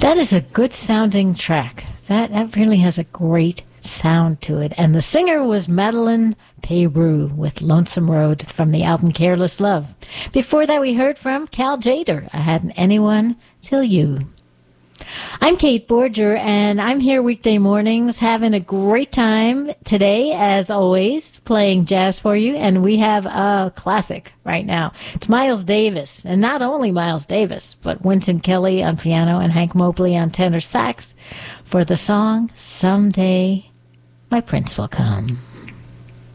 That is a good sounding track. That really has a great sound to it. And the singer was Madeleine Peyroux with Lonesome Road from the album Careless Love. Before that, we heard from Cal Tjader, I Hadn't Anyone Till You. I'm Kate Borger, and I'm here weekday mornings having a great time today, as always, playing jazz for you. And we have a classic right now. It's Miles Davis, and not only Miles Davis, but Wynton Kelly on piano and Hank Mobley on tenor sax for the song Someday My Prince Will Come.